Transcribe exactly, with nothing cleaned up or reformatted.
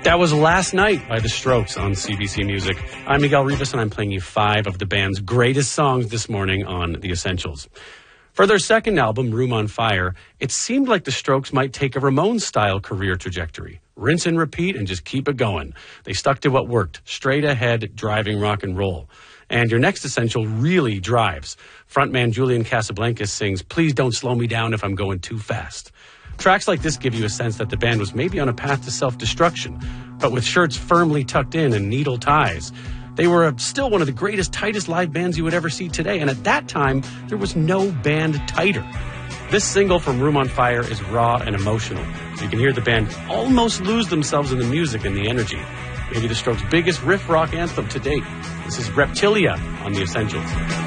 That was Last Night by The Strokes on C B C Music. I'm Miguel Rivas, and I'm playing you five of the band's greatest songs this morning on The Essentials. For their second album, Room on Fire, it seemed like The Strokes might take a Ramones-style career trajectory. Rinse and repeat and just keep it going. They stuck to what worked, straight ahead, driving rock and roll. And your next essential really drives. Frontman Julian Casablancas sings, "Please don't slow me down if I'm going too fast." Tracks like this give you a sense that the band was maybe on a path to self-destruction, but with shirts firmly tucked in and needle ties. They were still one of the greatest, tightest live bands you would ever see today, and at that time, there was no band tighter. This single from Room on Fire is raw and emotional. You can hear the band almost lose themselves in the music and the energy. Maybe the Strokes' biggest riff rock anthem to date. This is Reptilia on The Essentials.